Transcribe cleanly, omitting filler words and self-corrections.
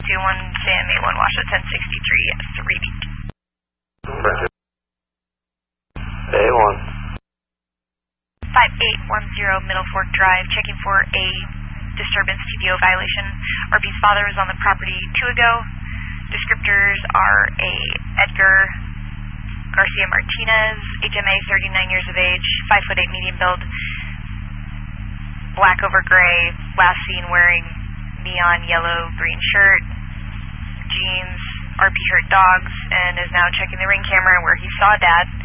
Sam A1 Washoe 1063 at 3 beat. Roger. A1. 5810 Middle Fork Drive, checking for a disturbance TDO violation. RB's father was on the property 2 ago. Descriptors are a Edgar Garcia Martinez, HMA, 39 years of age, 5'8", medium build, black over gray, last seen wearing neon yellow green shirt, jeans, RP hurt dogs, and is now checking the ring camera where he saw Dad.